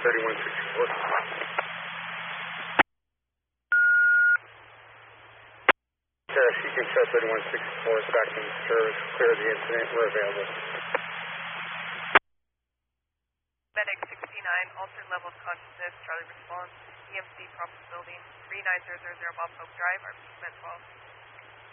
3164. Seeking Shell 3164 is back in service. Clear the incident. We're available. Medic 69, altered level of consciousness. Charlie response. EMC Proper Building 39000 Bob Hope Drive. RP 12.